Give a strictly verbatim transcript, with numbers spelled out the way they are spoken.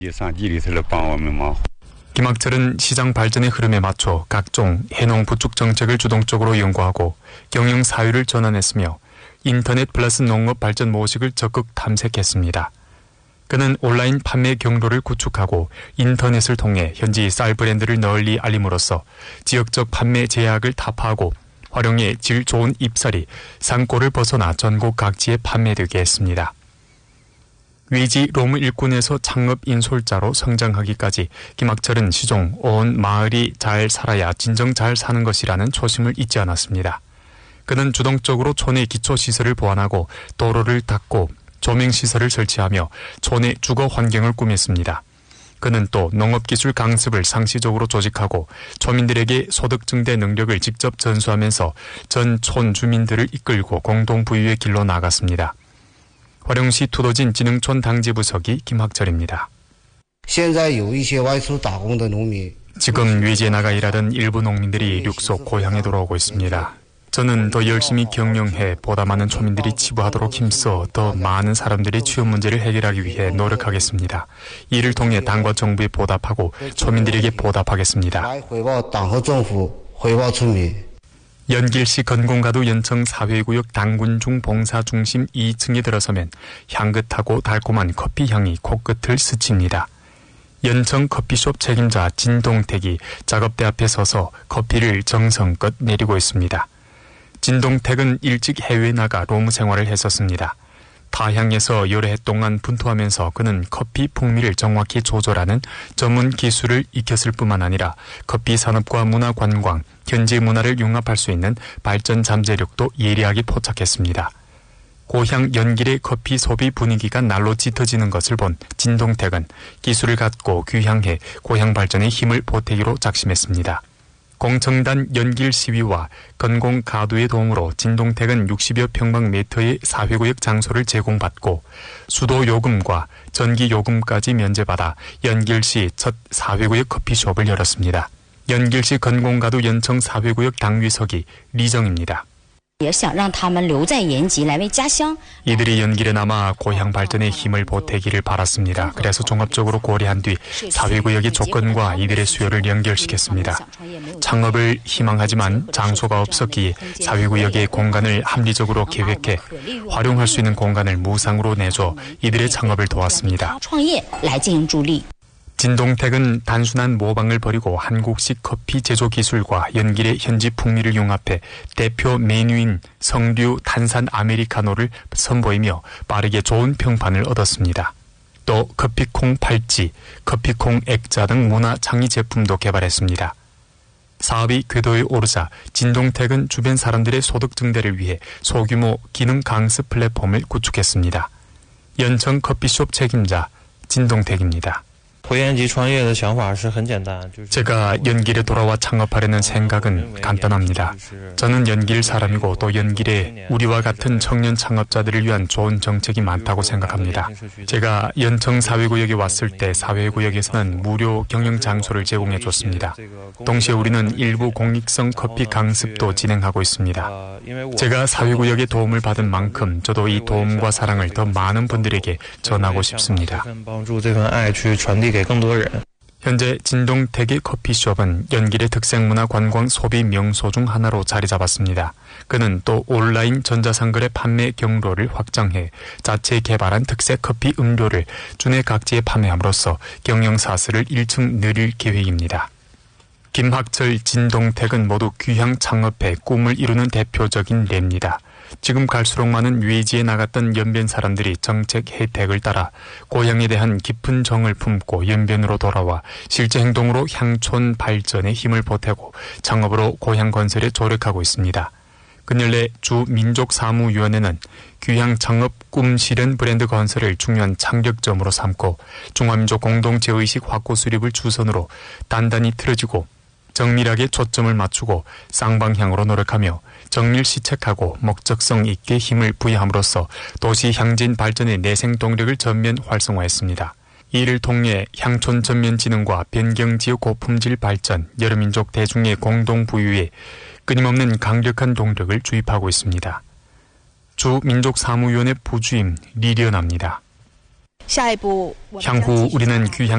김학철은 시장 발전의 흐름에 맞춰 각종 해농 부축 정책을 주동적으로 연구하고 경영 사유를 전환했으며 인터넷 플러스 농업 발전 모식을 적극 탐색했습니다. 그는 온라인 판매 경로를 구축하고 인터넷을 통해 현지 쌀 브랜드를 널리 알림으로써 지역적 판매 제약을 타파하고 활용해 질 좋은 잎쌀이 산골을 벗어나 전국 각지에 판매되게 했습니다. 위지 로무 일꾼에서 창업 인솔자로 성장하기까지 김학철은 시종 온 마을이 잘 살아야 진정 잘 사는 것이라는 초심을 잊지 않았습니다. 그는 주동적으로 촌의 기초시설을 보완하고 도로를 닦고 조명시설을 설치하며 촌의 주거 환경을 꾸몄습니다. 그는 또 농업기술 강습을 상시적으로 조직하고 초민들에게 소득 증대 능력을 직접 전수하면서 전 촌 주민들을 이끌고 공동부유의 길로 나갔습니다. 화령시 투도진 진흥촌 당지부서기 김학철입니다. 지금 외지에 나가 일하던 일부 농민들이 육속 고향에 돌아오고 있습니다. 저는 더 열심히 경영해 보다 많은 초민들이 치부하도록 힘써 더 많은 사람들이 취업 문제를 해결하기 위해 노력하겠습니다. 이를 통해 당과 정부에 보답하고 초민들에게 보답하겠습니다. 연길시 건공가도 연청 사회구역 당군중 봉사중심 이 층에 들어서면 향긋하고 달콤한 커피 향이 코끝을 스칩니다. 연청 커피숍 책임자 진동택이 작업대 앞에 서서 커피를 정성껏 내리고 있습니다. 진동택은 일찍 해외에 나가 로무 생활을 했었습니다. 타향에서 여러 해 동안 분투하면서 그는 커피 풍미를 정확히 조절하는 전문 기술을 익혔을 뿐만 아니라 커피 산업과 문화 관광, 현지 문화를 융합할 수 있는 발전 잠재력도 예리하게 포착했습니다. 고향 연길의 커피 소비 분위기가 날로 짙어지는 것을 본 진동택은 기술을 갖고 귀향해 고향 발전에 힘을 보태기로 작심했습니다. 공청단 연길 시위와 건공 가두의 도움으로 진동택은 육십여 평방미터의 사회구역 장소를 제공받고 수도 요금과 전기 요금까지 면제받아 연길시 첫 사회구역 커피숍을 열었습니다. 연길시 건공가두 연청 사회구역 당위서기 리정입니다. 이들이 연길에 남아 고향 발전에 힘을 보태기를 바랐습니다. 그래서 종합적으로 고려한 뒤 사회구역의 조건과 이들의 수요를 연결시켰습니다. 창업을 희망하지만 장소가 없었기에 사회구역의 공간을 합리적으로 계획해 활용할 수 있는 공간을 무상으로 내줘 이들의 창업을 도왔습니다. 진동택은 단순한 모방을 버리고 한국식 커피 제조 기술과 연길의 현지 풍미를 융합해 대표 메뉴인 성류 탄산 아메리카노를 선보이며 빠르게 좋은 평판을 얻었습니다. 또 커피콩 팔찌, 커피콩 액자 등 문화 창의 제품도 개발했습니다. 사업이 궤도에 오르자 진동택은 주변 사람들의 소득 증대를 위해 소규모 기능 강습 플랫폼을 구축했습니다. 연청 커피숍 책임자 진동택입니다. 제가 연길에 돌아와 창업하려는 생각은 간단합니다. 저는 연길 사람이고 또 연길에 우리와 같은 청년 창업자들을 위한 좋은 정책이 많다고 생각합니다. 제가 연청 사회구역에 왔을 때 사회구역에서는 무료 경영 장소를 제공해 줬습니다. 동시에 우리는 일부 공익성 커피 강습도 진행하고 있습니다. 제가 사회구역의 도움을 받은 만큼 저도 이 도움과 사랑을 더 많은 분들에게 전하고 싶습니다. 현재 진동택의 커피숍은 연길의 특색문화 관광 소비 명소 중 하나로 자리 잡았습니다. 그는 또 온라인 전자상거래 판매 경로를 확장해 자체 개발한 특색 커피 음료를 주내 각지에 판매함으로써 경영사슬을 일층 늘릴 계획입니다. 김학철, 진동택은 모두 귀향 창업해 꿈을 이루는 대표적인 예입니다. 지금 갈수록 많은 외지에 나갔던 연변 사람들이 정책 혜택을 따라 고향에 대한 깊은 정을 품고 연변으로 돌아와 실제 행동으로 향촌 발전에 힘을 보태고 창업으로 고향 건설에 조력하고 있습니다. 근래 주 민족사무위원회는 귀향 창업 꿈 실현 브랜드 건설을 중요한 창력점으로 삼고 중화민족 공동체의식 확고 수립을 주선으로 단단히 틀어지고 정밀하게 초점을 맞추고 쌍방향으로 노력하며 정밀 시책하고 목적성 있게 힘을 부여함으로써 도시 향진 발전의 내생 동력을 전면 활성화했습니다. 이를 통해 향촌 전면 진흥과 변경지역 고품질 발전, 여러 민족 대중의 공동 부유에 끊임없는 강력한 동력을 주입하고 있습니다. 주 민족사무위원회 부주임 리련합니다. 향후 우리는 귀향